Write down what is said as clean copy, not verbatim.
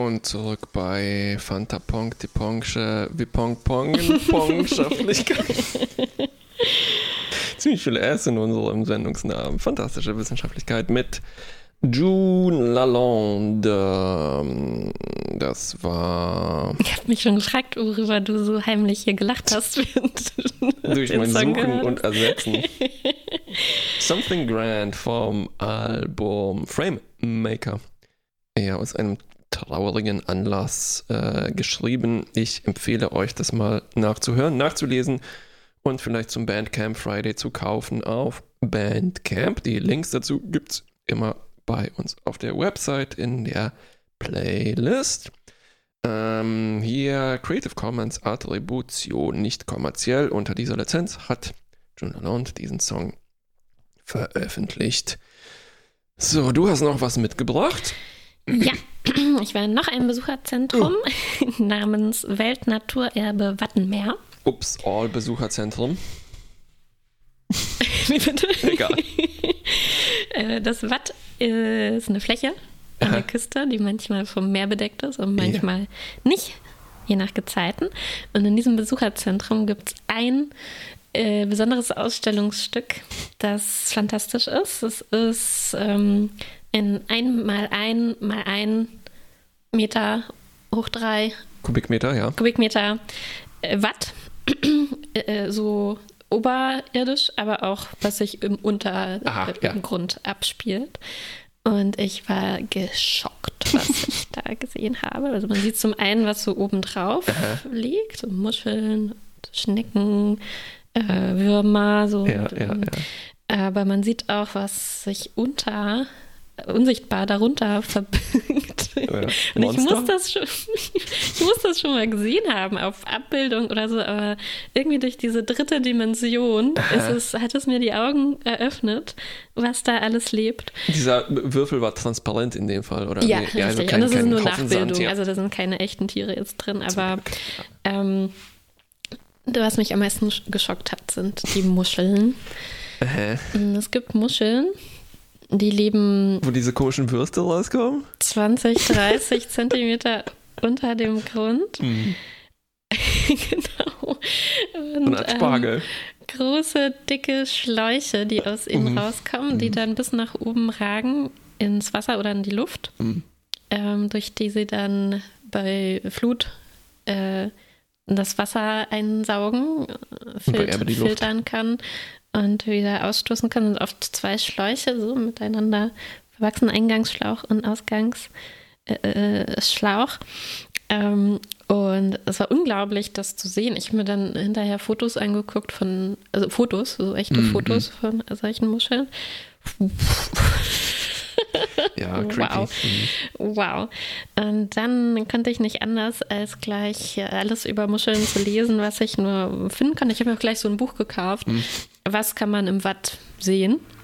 Und zurück bei Fanta Pong, die Pongsche, wie Pong Pong in Pongschaftlichkeit. Ziemlich viele S in unserem Sendungsnamen. Fantastische Wissenschaftlichkeit mit June Lalonde. Das war... Ich habe mich schon gefragt, worüber du so heimlich hier gelacht hast. Durch mein Suchen und Ersetzen. Something Grand vom Album Framemaker. Ja, aus einem traurigen Anlass geschrieben. Ich empfehle euch, das mal nachzuhören, nachzulesen und vielleicht zum Bandcamp Friday zu kaufen auf Bandcamp. Die Links dazu gibt's immer bei uns auf der Website in der Playlist. Hier Creative Commons Attribution nicht kommerziell. Unter dieser Lizenz hat June Lalonde diesen Song veröffentlicht. So, du hast noch was mitgebracht? Ja, ich war in noch einem Besucherzentrum namens Weltnaturerbe Wattenmeer. Ups, All-Besucherzentrum. Wie bitte? Egal. Das Watt ist eine Fläche an der Küste, die manchmal vom Meer bedeckt ist und manchmal nicht, je nach Gezeiten. Und in diesem Besucherzentrum gibt es ein besonderes Ausstellungsstück, das fantastisch ist. Es ist ein 1x1x1 Meter hoch 3 Kubikmeter Watt, so oberirdisch, aber auch was sich im Untergrund abspielt. Und ich war geschockt, was ich da gesehen habe. Also man sieht zum einen, was so oben drauf liegt, so Muscheln, Schnecken, Würmer, so. Aber man sieht auch, was sich unsichtbar darunter verbirgt. Und ich muss das schon mal gesehen haben auf Abbildung oder so, aber irgendwie durch diese dritte Dimension hat es mir die Augen eröffnet, was da alles lebt. Dieser Würfel war transparent in dem Fall, oder? Ja, richtig. Also und das ist nur Nachbildung, also da sind keine echten Tiere jetzt drin, aber was mich am meisten geschockt hat, sind die Muscheln. Es gibt Muscheln, die leben... Wo diese komischen Würste rauskommen? 20, 30 Zentimeter unter dem Grund. Genau. Und als Spargel. Große, dicke Schläuche, die aus ihnen rauskommen, die dann bis nach oben ragen ins Wasser oder in die Luft, durch die sie dann bei Flut das Wasser einsaugen, filtern kann und wieder ausstoßen kann. Und oft 2 Schläuche so miteinander verwachsen, Eingangsschlauch und Ausgangsschlauch. Und es war unglaublich, das zu sehen. Ich habe mir dann hinterher Fotos angeguckt so echte Fotos von solchen Muscheln. Ja, creepy. Wow. Und dann konnte ich nicht anders, als gleich alles über Muscheln zu lesen, was ich nur finden konnte. Ich habe mir auch gleich so ein Buch gekauft. Was kann man im Watt sehen?